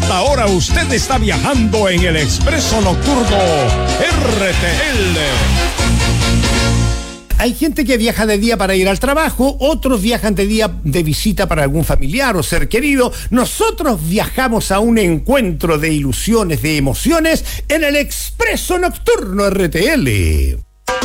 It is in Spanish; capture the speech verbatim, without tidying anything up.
esta hora usted está viajando en el Expreso Nocturno R T L. Hay gente que viaja de día para ir al trabajo, otros viajan de día de visita para algún familiar o ser querido. Nosotros viajamos a un encuentro de ilusiones, de emociones, en el Expreso Nocturno R T L.